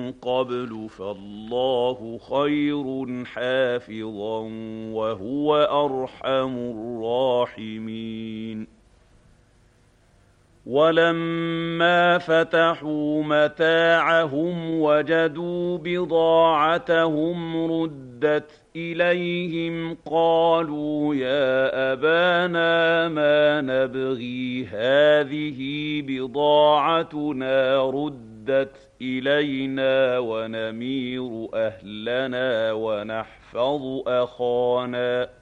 قبل فالله خير حافظا وهو أرحم الراحمين ولما فتحوا متاعهم وجدوا بضاعتهم ردت إليهم قالوا يا أبانا ما نبغي هذه بضاعتنا ردت إلينا ونمير أهلنا ونحفظ أخانا